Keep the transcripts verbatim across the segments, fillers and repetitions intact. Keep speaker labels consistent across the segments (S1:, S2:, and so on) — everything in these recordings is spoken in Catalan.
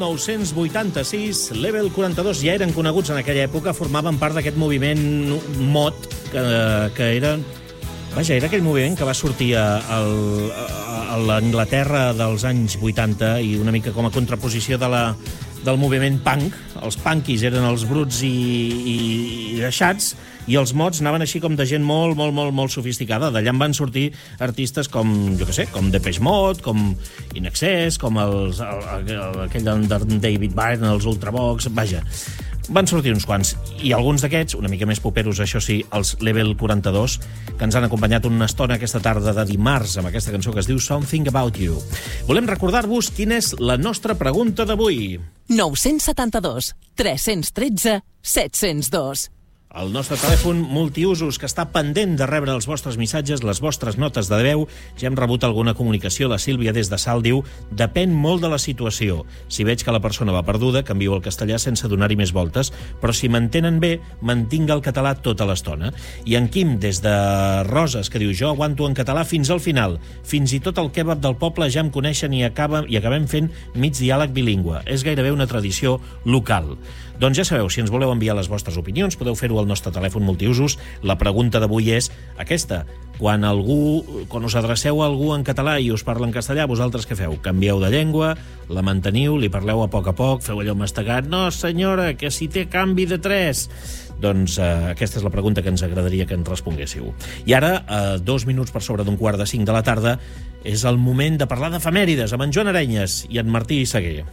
S1: nou-cents vuitanta-sis, Level quaranta-dos ja eren coneguts en aquella època, formaven part d'aquest moviment mod, que, que era... Vaja, era aquell moviment que va sortir a, a, a l'Anglaterra dels anys vuitanta i una mica com a contraposició de la, del moviment punk. Els punkis eren els bruts i, i, i deixats, i els mods anaven així com de gent molt, molt, molt, molt sofisticada. D'allà en van sortir artistes com, jo què sé, com Depeche Mode, com In Excess, com els, el, el, aquell de David Byrne, els Ultravox, vaja. Van sortir uns quants, i alguns d'aquests, una mica més poperos, això sí, els Level quaranta-dos, que ens han acompanyat una estona aquesta tarda de dimarts amb aquesta cançó que es diu Something About You. Volem recordar-vos quina és la nostra pregunta d'avui.
S2: nou-cents setanta-dos, tres-cents tretze, set-cents dos.
S1: El nostre telèfon multiusos, que està pendent de rebre els vostres missatges, les vostres notes de veu. Ja hem rebut alguna comunicació. La Sílvia des de Salt diu: depèn molt de la situació. Si veig que la persona va perduda, canvio al castellà sense donar-hi més voltes, però si m'entenen bé, mantinc el català tota l'estona. I en Quim, des de Roses, que diu: jo aguanto en català fins al final. Fins i tot el kebab del poble ja em coneixen i, acaba, i acabem fent mig diàleg bilingüe. És gairebé una tradició local. Doncs ja sabeu, si ens voleu enviar les vostres opinions, podeu fer-ho al nostre telèfon multiusos. La pregunta d'avui és aquesta: quan algú, quan us adreceu a algú en català i us parla en castellà, vosaltres què feu? Canvieu de llengua, la manteniu, li parleu a poc a poc, feu allò mastegat? No, senyora, que si té canvi de tres. Doncs eh, aquesta és la pregunta que ens agradaria que ens responguéssiu. I ara, a eh, dos minuts per sobre d'un quart de cinc de la tarda, és el moment de parlar d'efemèrides amb en Joan Arenyes i en Martí Seguer.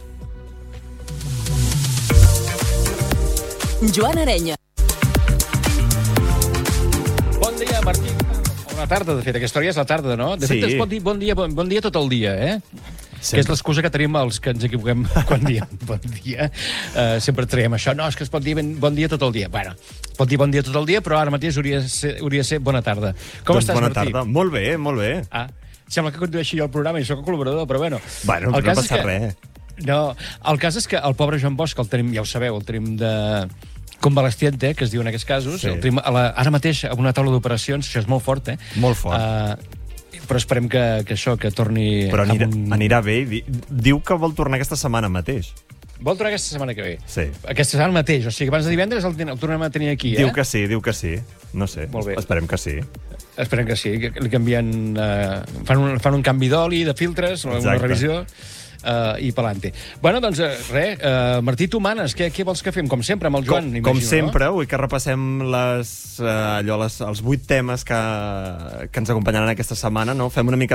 S2: Joan Arenya.
S3: Bon dia, Martí. Bona tarda, de fet. Aquesta hora ja és la tarda, no? De
S1: Sí.
S3: fet, es pot dir bon dia, bon, bon dia tot el dia, eh?
S1: Sempre.
S3: Que és l'excusa que tenim els que ens equivoquem quan diem bon dia. Uh, sempre traiem això. No, és que es pot dir ben, bon dia tot el dia. Bueno, es pot dir bon dia tot el dia, però ara mateix hauria de ser, hauria de ser bona tarda. Com
S4: doncs
S3: estàs,
S4: bona
S3: Martí?
S4: tarda. Molt bé, molt bé.
S3: Ah, sembla que condueixi jo el programa i sóc el col·laborador, però bueno.
S4: Bueno,
S3: el
S4: no
S3: cas
S4: passa
S3: és que,
S4: res.
S3: No, el cas és que el pobre Joan Bosch, el tenim, ja ho sabeu, el tenim de convalesciente, que es diu en aquests casos,
S4: Sí.
S3: el tenim a la, ara mateix a una taula d'operacions, això és molt fort, eh?
S4: Molt fort.
S3: Uh, però esperem que, que això, que torni...
S4: Però anirà,
S3: amb un...
S4: anirà bé. i di- Diu que vol tornar aquesta setmana mateix.
S3: Vol tornar aquesta setmana que ve?
S4: Sí.
S3: Aquesta setmana mateix, o sigui, abans de divendres el, ten- el tornem a tenir aquí, eh?
S4: Diu que sí, diu que sí. No sé,
S3: Molt bé.
S4: esperem que sí.
S3: Esperem que sí, que li canvien... Uh, fan, un, fan un canvi d'oli, de filtres, una
S4: Exacte.
S3: revisió... Uh, i pelante. Bueno, doncs, uh, res, uh, Martí, tu manes. Què, què vols que fem? Com sempre, amb el Joan,
S4: Com,
S3: imagino,
S4: com sempre,
S3: no?
S4: vull que repassem les, uh, allò, les, els vuit temes que, que ens acompanyaran aquesta setmana, no? Fem una mica